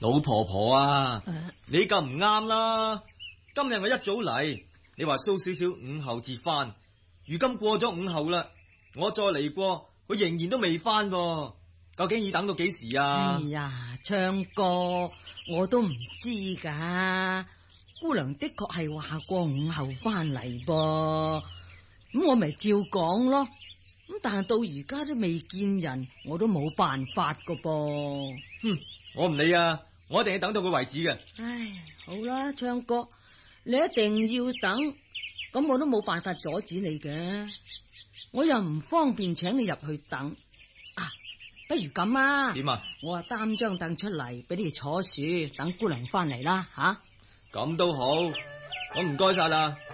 老婆婆啊，你咁唔啱啦！今日我一早嚟，你話蘇少少午後至翻，如今過咗午後啦，我再嚟過，佢仍然都未翻噃，究竟要等到幾時啊？ 哎呀，昌哥，我都唔知噶，姑娘的確係話過午後翻嚟噃，咁我咪照講咯。咁但係到而家都未見人，我都冇辦法噶噃。 哼，我唔理啊，我一定要等到佢為止嘅。 唉，好啦，昌哥，你一定要等，咁我都冇辦法阻止你嘅，我又唔方便請你入去等啊。不如咁啊？ 點啊？ 我擔張凳出嚟俾你哋坐樹，等姑娘翻嚟啦吓。 咁都好，咁唔該晒啦。